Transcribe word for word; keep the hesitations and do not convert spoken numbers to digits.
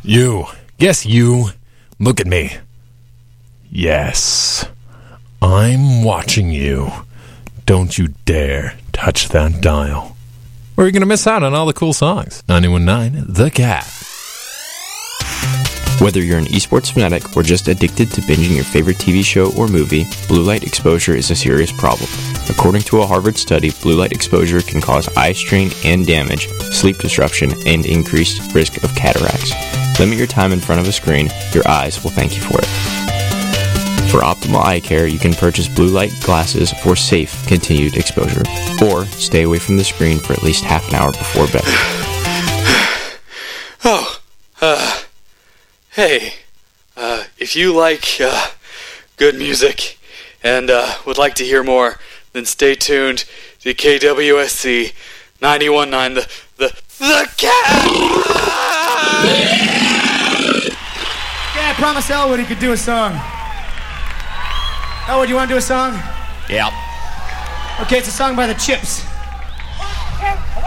You. Yes, you. Look at me. Yes. I'm watching you. Don't you dare touch that dial, or you're going to miss out on all the cool songs. ninety-one point nine The Cat. Whether you're an esports fanatic or just addicted to binging your favorite T V show or movie, blue light exposure is a serious problem. According to a Harvard study, blue light exposure can cause eye strain and damage, sleep disruption, and increased risk of cataracts. Limit your time in front of a screen. Your eyes will thank you for it. For optimal eye care, you can purchase blue light glasses for safe, continued exposure, or stay away from the screen for at least half an hour before bed. Oh, uh, hey, uh, if you like, uh, good music and, uh, would like to hear more, then stay tuned to K W S C ninety-one point nine, the, the, the Cat! Yeah, I promised Elwood he could do a song. Elwood, you want to do a song? Yeah. Okay, it's a song by the Chips.